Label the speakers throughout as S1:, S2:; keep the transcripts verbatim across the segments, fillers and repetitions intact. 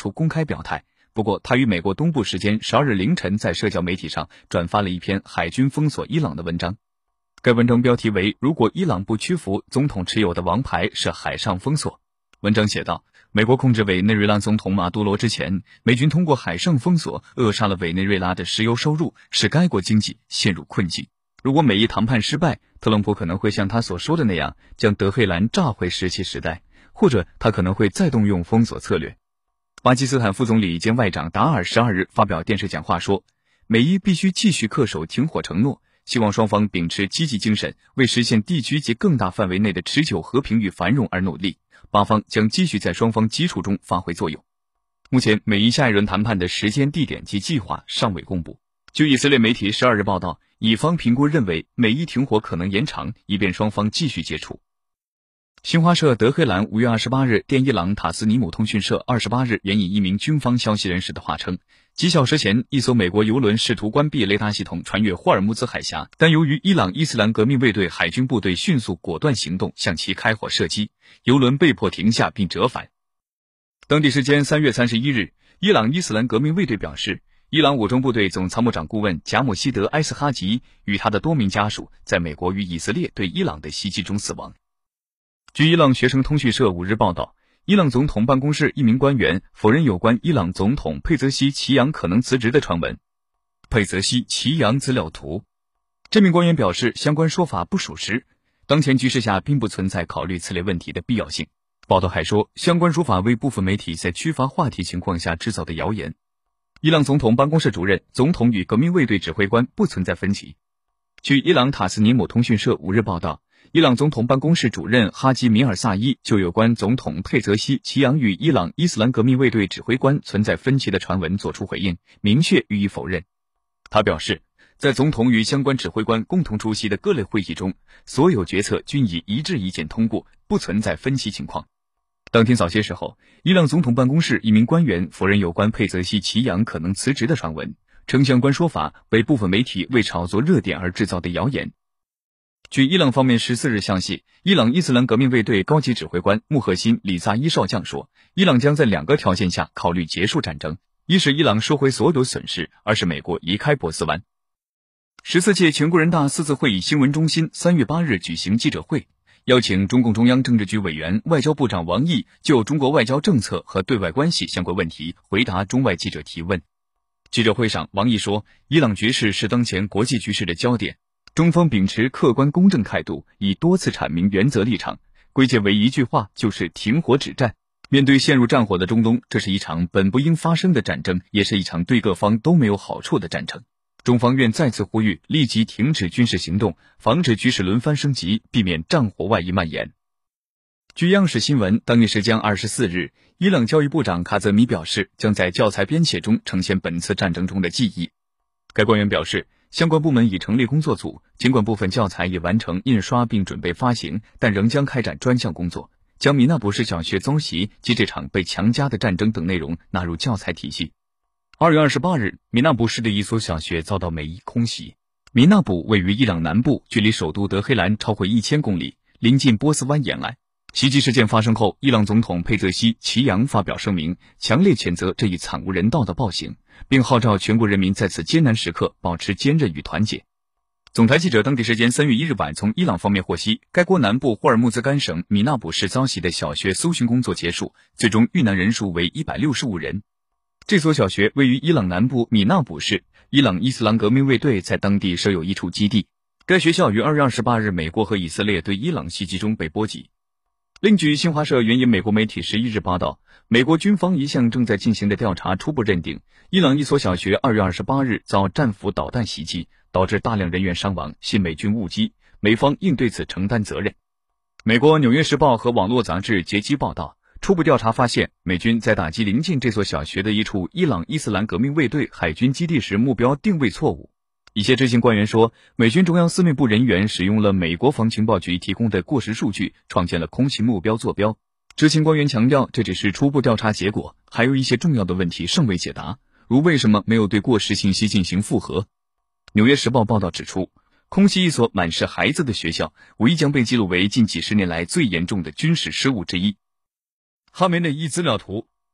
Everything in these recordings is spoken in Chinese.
S1: 出公开表态。不过，他于美国东部时间十二日凌晨在社交媒体上转发了一篇海军封锁伊朗的文章。该文章标题为"如果伊朗不屈服，总统持有的王牌是海上封锁"。文章写道，美国控制委内瑞拉总统马杜罗之前，美军通过海上封锁扼杀了委内瑞拉的石油收入，使该国经济陷入困境。如果美伊谈判失败，特朗普可能会像他所说的那样，将德黑兰炸回石器时代，或者他可能会再动用封锁策略。巴基斯坦副总理兼外长达尔十二日发表电视讲话说，美伊必须继续恪守停火承诺，希望双方秉持积极精神，为实现地区及更大范围内的持久和平与繁荣而努力。巴方将继续在双方基础中发挥作用。目前，美伊下一轮谈判的时间、地点及计划尚未公布。据以色列媒体十二日报道，以方评估认为美伊停火可能延长，以便双方继续接触。新华社德黑兰五月二十八日电伊朗塔斯尼姆通讯社二十八日援引一名军方消息人士的话称，几小时前一艘美国油轮试图关闭雷达系统穿越霍尔木兹海峡，但由于伊朗伊斯兰革命卫队海军部队迅速果断行动，向其开火射击，油轮被迫停下并折返。当地时间三月三十一日，伊朗伊斯兰革命卫队表示，伊朗武装部队总参谋长顾问贾姆希德·埃斯哈吉与他的多名家属在美国与以色列对伊朗的袭击中死亡。据伊朗学生通讯社五日报道，伊朗总统办公室一名官员否认有关伊朗总统佩泽西奇扬可能辞职的传闻。佩泽西奇扬资料图，这名官员表示，相关说法不属实，当前局势下并不存在考虑此类问题的必要性。报道还说，相关说法为部分媒体在缺乏话题情况下制造的谣言。伊朗总统办公室主任、总统与革命卫队指挥官不存在分歧。据伊朗塔斯尼姆通讯社五日报道，伊朗总统办公室主任哈基米尔萨伊就有关总统佩泽西奇扬与伊朗伊斯兰革命卫队指挥官存在分歧的传闻作出回应，明确予以否认。他表示，在总统与相关指挥官共同出席的各类会议中，所有决策均以一致意见通过，不存在分歧情况。当天早些时候，伊朗总统办公室一名官员否认有关佩泽西奇扬可能辞职的传闻，称相关说法为部分媒体为炒作热点而制造的谣言。据伊朗方面十四日消息，伊朗伊斯兰革命卫队高级指挥官穆赫辛·里扎伊少将说，伊朗将在两个条件下考虑结束战争：一是伊朗收回所有损失，二是美国移开波斯湾。十四届全国人大四次会议新闻中心三月八日举行记者会，邀请中共中央政治局委员、外交部长王毅就中国外交政策和对外关系相关问题回答中外记者提问。记者会上，王毅说，伊朗局势是当前国际局势的焦点，中方秉持客观公正态度，已多次阐明原则立场，归结为一句话，就是停火止战。面对陷入战火的中东，这是一场本不应发生的战争，也是一场对各方都没有好处的战争。中方愿再次呼吁立即停止军事行动，防止局势轮番升级，避免战火外溢蔓延。据央视新闻，当地时间二十四日，伊朗教育部长卡泽米表示，将在教材编写中呈现本次战争中的记忆。该官员表示，相关部门已成立工作组，尽管部分教材已完成印刷并准备发行，但仍将开展专项工作，将米纳卜市小学遭袭及这场被强加的战争等内容纳入教材体系。二月二十八日，米纳卜市的一所小学遭到美伊空袭。米纳卜位于伊朗南部，距离首都德黑兰超过一千公里，临近波斯湾沿岸。袭击事件发生后，伊朗总统佩泽西奇扬发表声明，强烈谴责这一惨无人道的暴行，并号召全国人民在此艰难时刻保持坚韧与团结。总台记者当地时间三月一日晚从伊朗方面获悉，该国南部霍尔木兹干省米纳卜市遭袭的小学搜寻工作结束，最终遇难人数为一百六十五人。这所小学位于伊朗南部米纳卜市，伊朗伊斯兰革命卫队在当地设有一处基地。该学校于二月二十八日美国和以色列对伊朗袭击中被波及。另据新华社援引美国媒体十一日报道，美国军方一项正在进行的调查初步认定，伊朗一所小学二月二十八日遭战斧导弹袭击，导致大量人员伤亡，系美军误击，美方应对此承担责任。美国《纽约时报》和网络杂志截击报道，初步调查发现，美军在打击临近这所小学的一处伊朗伊斯兰革命卫队海军基地时目标定位错误。一些知情官员说，美军中央司令部人员使用了美国防情报局提供的过时数据，创建了空袭目标坐标。知情官员强调，这只是初步调查结果，还有一些重要的问题尚未解答，如为什么没有对过时信息进行复核。纽约时报报道指出，空袭一所满是孩子的学校，无疑将被记录为近几十年来最严重的军事失误之一。哈梅内伊资料图，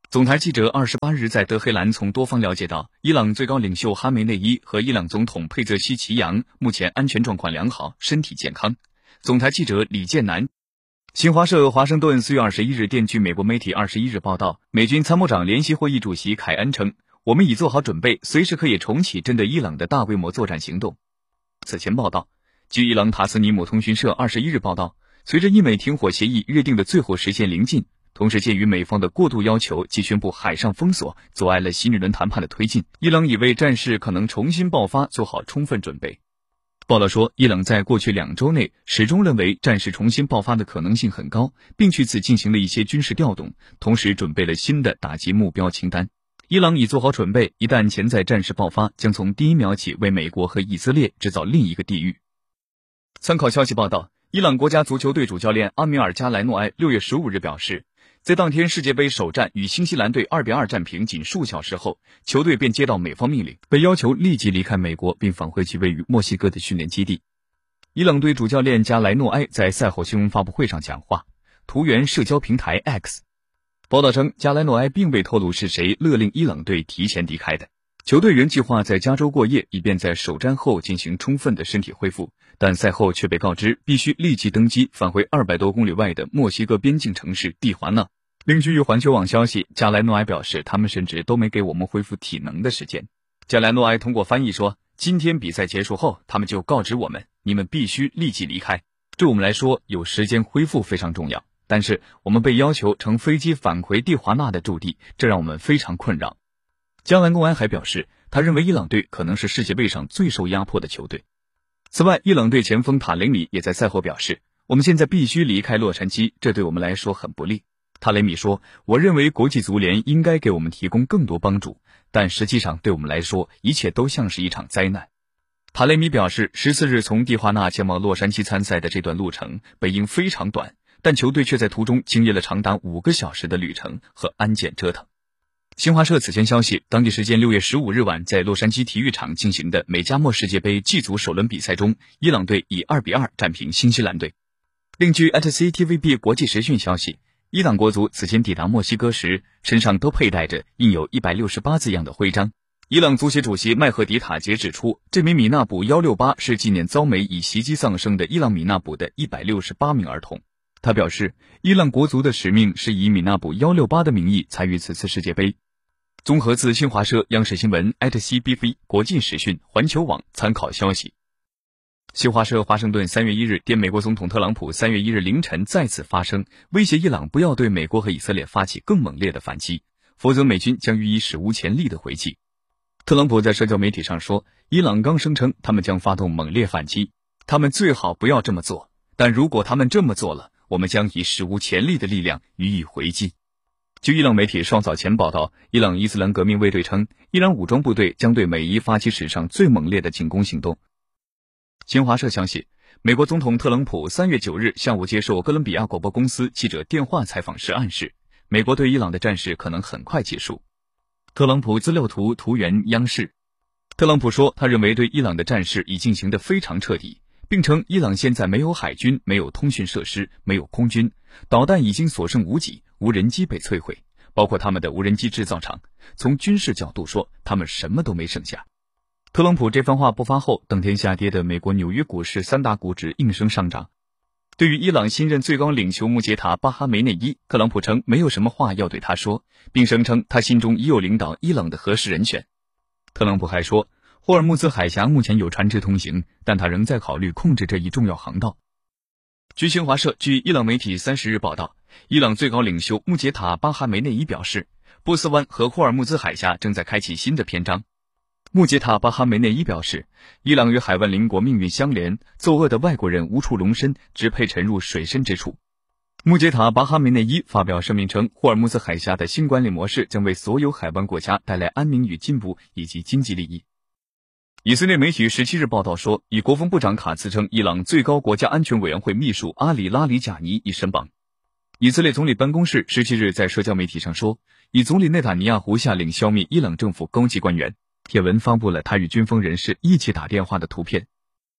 S1: 总台记者二十八日在德黑兰从多方了解到，伊朗最高领袖哈梅内伊和伊朗总统佩泽西奇扬目前安全状况良好，身体健康。总台记者李建南。新华社华盛顿四月二十一日电据美国媒体二十一日报道，美军参谋长联席会议主席凯恩称，我们已做好准备，随时可以重启针对伊朗的大规模作战行动。此前报道，据伊朗塔斯尼姆通讯社二十一日报道，随着伊美停火协议约定的最后时限临近，同时鉴于美方的过度要求即宣布海上封锁，阻碍了新一轮谈判的推进，伊朗已为战事可能重新爆发做好充分准备。报道说，伊朗在过去两周内始终认为战事重新爆发的可能性很高，并据此进行了一些军事调动，同时准备了新的打击目标清单。伊朗已做好准备，一旦潜在战事爆发，将从第一秒起为美国和以色列制造另一个地狱。参考消息报道，伊朗国家足球队主教练阿米尔加莱诺埃六月十五日表示，在当天世界杯首战与新西兰队二比二战平仅数小时后，球队便接到美方命令，被要求立即离开美国，并返回其位于墨西哥的训练基地。伊朗队主教练加莱诺埃在赛后新闻发布会上讲话，图源社交平台 X。报道称，加莱诺埃并未透露是谁勒令伊朗队提前离开的。球队原计划在加州过夜，以便在首战后进行充分的身体恢复，但赛后却被告知必须立即登机返回二百多公里外的墨西哥边境城市蒂华纳。另据环球网消息，加莱诺埃表示，他们甚至都没给我们恢复体能的时间。加莱诺埃通过翻译说，今天比赛结束后，他们就告知我们，你们必须立即离开。对我们来说，有时间恢复非常重要，但是我们被要求乘飞机返回蒂华纳的驻地，这让我们非常困扰。加莱诺埃还表示，他认为伊朗队可能是世界杯上最受压迫的球队。此外，伊朗队前锋塔雷米也在赛后表示，我们现在必须离开洛杉矶，这对我们来说很不利。塔雷米说，我认为国际足联应该给我们提供更多帮助，但实际上对我们来说，一切都像是一场灾难。塔雷米表示，十四日从蒂华纳前往洛杉矶参赛的这段路程本应非常短，但球队却在途中经历了长达五个小时的旅程和安检折腾。新华社此前消息，当地时间六月十五日晚，在洛杉矶体育场进行的美加墨世界杯 G 组首轮比赛中，伊朗队以二比二战平新西兰队。另据 A T C T V B 国际时讯消息，伊朗国足此前抵达墨西哥时，身上都佩戴着印有一百六十八字样的徽章。伊朗足协主席麦赫迪塔杰指出，这名米纳卜一六八是纪念遭美以袭击丧生的伊朗米纳卜的一百六十八名儿童。他表示，伊朗国足的使命是以米纳卜一六八的名义参与此次世界杯。综合自新华社、央视新闻、A T C B B 国际时讯、环球网参考消息。新华社华盛顿三月一日电美国总统特朗普三月一日凌晨再次发声，威胁伊朗不要对美国和以色列发起更猛烈的反击，否则美军将予以史无前例的回击。特朗普在社交媒体上说，伊朗刚声称他们将发动猛烈反击，他们最好不要这么做，但如果他们这么做了，我们将以史无前例的力量予以回击。据伊朗媒体稍早前报道，伊朗伊斯兰革命卫队称，伊朗武装部队将对美伊发起史上最猛烈的进攻行动。新华社消息，美国总统特朗普三月九日下午接受哥伦比亚广播公司记者电话采访时暗示，美国对伊朗的战事可能很快结束。特朗普资料图图源央视。特朗普说，他认为对伊朗的战事已进行得非常彻底，并称伊朗现在没有海军，没有通讯设施，没有空军，导弹已经所剩无几，无人机被摧毁，包括他们的无人机制造厂。从军事角度说，他们什么都没剩下。特朗普这番话不发后，当天下跌的美国纽约股市三大股指应声上涨。对于伊朗新任最高领袖穆杰塔·巴哈梅内伊，特朗普称没有什么话要对他说，并声称他心中已有领导伊朗的合适人选。特朗普还说，霍尔木兹海峡目前有船只通行，但他仍在考虑控制这一重要航道。据新华社，据伊朗媒体三十日报道，伊朗最高领袖穆杰塔·巴哈梅内伊表示，波斯湾和霍尔木兹海峡正在开启新的篇章。穆杰塔·巴哈梅内伊表示，伊朗与海湾邻国命运相连，作恶的外国人无处容身，只配沉入水深之处。穆杰塔·巴哈梅内伊发表声明称，霍尔木兹海峡的新管理模式将为所有海湾国家带来安宁与进步以及经济利益。以色列媒体十七日报道说，以国防部长卡茨称伊朗最高国家安全委员会秘书阿里拉里贾尼已身亡。以色列总理办公室十七日在社交媒体上说，以总理内塔尼亚胡下令消灭伊朗政府高级官员。帖文发布了他与军方人士一起打电话的图片。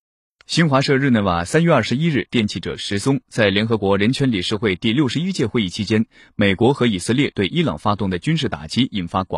S1: 新华社日内瓦三月二十一日电记者石松在联合国人权理事会第六十一届会议期间，美国和以色列对伊朗发动的军事打击引发广